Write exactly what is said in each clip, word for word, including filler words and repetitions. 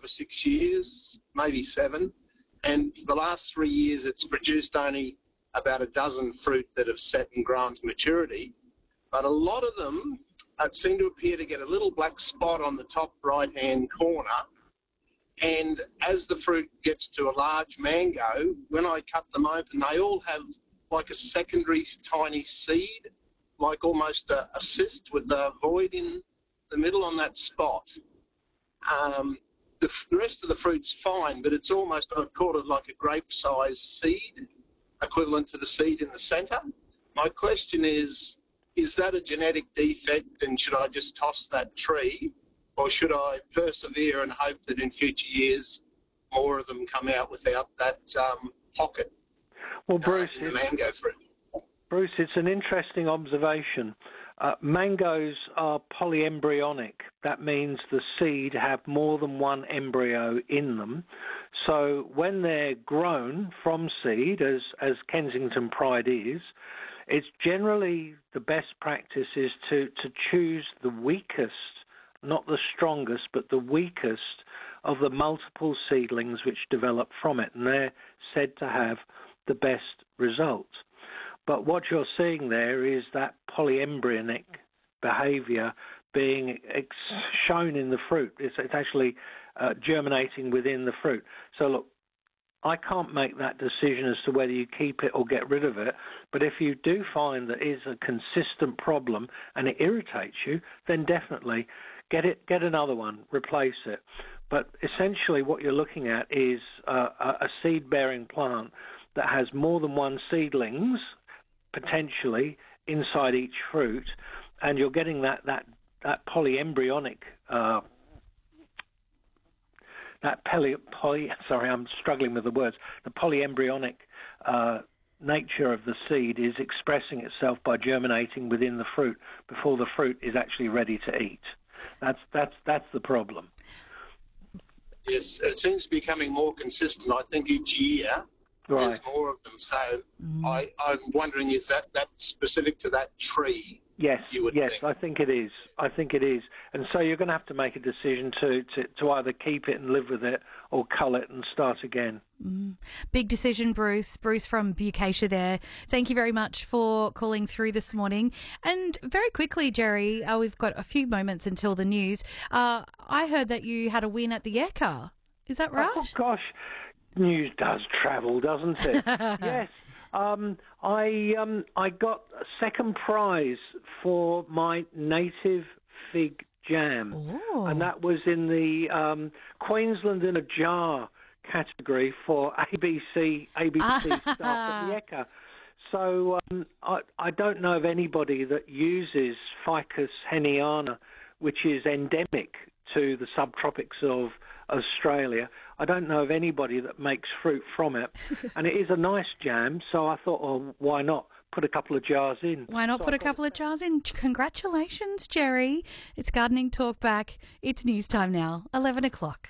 or six years, maybe seven, and for the last three years it's produced only about a dozen fruit that have set and grown to maturity. But a lot of them uh, seem to appear to get a little black spot on the top right-hand corner. And as the fruit gets to a large mango, when I cut them open, they all have like a secondary tiny seed, like almost a, a cyst with a void in the middle on that spot. Um, the, the rest of the fruit's fine, but it's almost, I'd call it like a grape-sized seed, equivalent to the seed in the centre. My question is, is that a genetic defect, and should I just toss that tree, or should I persevere and hope that in future years more of them come out without that um, pocket well, Bruce, uh, in the mango fruit? Bruce, it's an interesting observation. Uh, mangoes are polyembryonic. That means the seed have more than one embryo in them. So when they're grown from seed, as, as Kensington Pride is, it's generally the best practice is to, to choose the weakest, not the strongest, but the weakest of the multiple seedlings which develop from it, and they're said to have the best result. But what you're seeing there is that polyembryonic behaviour being ex- shown in the fruit. It's, it's actually uh, germinating within the fruit. So look, I can't make that decision as to whether you keep it or get rid of it, but if you do find that it's a consistent problem and it irritates you, then definitely get it, get another one, replace it. But essentially what you're looking at is uh, a seed-bearing plant that has more than one seedlings, potentially, inside each fruit, and you're getting that, that, that polyembryonic uh That poly, poly, sorry, I'm struggling with the words. The polyembryonic uh, nature of the seed is expressing itself by germinating within the fruit before the fruit is actually ready to eat. That's that's that's the problem. Yes, it seems to be becoming more consistent. I think each year right. there's more of them. So mm. I, I'm wondering, is that that specific to that tree? Yes, yes, think? I think it is. I think it is. And so you're going to have to make a decision to, to, to either keep it and live with it or cull it and start again. Mm. Big decision, Bruce. Bruce from Bucacia there. Thank you very much for calling through this morning. And very quickly, Jerry, uh, we've got a few moments until the news. Uh, I heard that you had a win at the Ekka. Is that right? Oh, gosh. News does travel, doesn't it? Yes. Um, I um, I got a second prize for my native fig jam, Ooh. and that was in the um, Queensland in a jar category for A B C A B C staff at the Ekka. So um, I, I don't know of anybody that uses Ficus heniana, which is endemic to the subtropics of Australia. I don't know of anybody that makes fruit from it. And it is a nice jam, so I thought, well, why not put a couple of jars in? Why not so put a couple of jars in? Congratulations, Jerry. It's Gardening Talk back. It's news time now, eleven o'clock.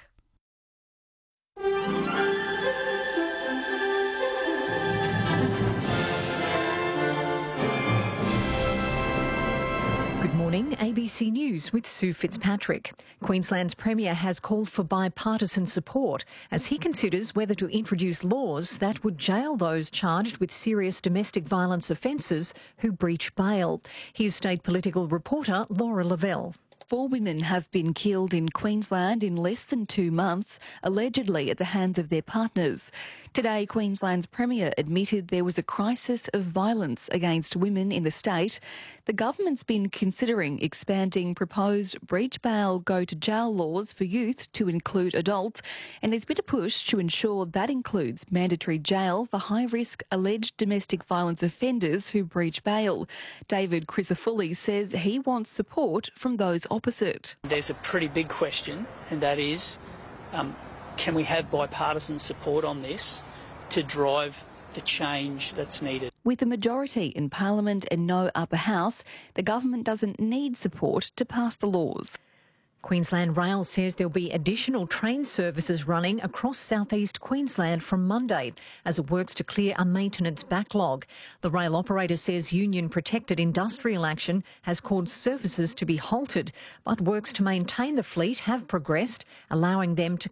Good morning, A B C News with Sue Fitzpatrick. Queensland's Premier has called for bipartisan support as he considers whether to introduce laws that would jail those charged with serious domestic violence offences who breach bail. Here's state political reporter Laura Lavelle. Four women have been killed in Queensland in less than two months, allegedly at the hands of their partners. Today, Queensland's Premier admitted there was a crisis of violence against women in the state. The government's been considering expanding proposed breach bail go to jail laws for youth to include adults, and there's been a push to ensure that includes mandatory jail for high-risk alleged domestic violence offenders who breach bail. David Crisafulli says he wants support from those opposite. There's a pretty big question, and that is, um, can we have bipartisan support on this to drive the change that's needed? With a majority in Parliament and no upper house, the government doesn't need support to pass the laws. Queensland Rail says there'll be additional train services running across southeast Queensland from Monday as it works to clear a maintenance backlog. The rail operator says union-protected industrial action has caused services to be halted, but works to maintain the fleet have progressed, allowing them to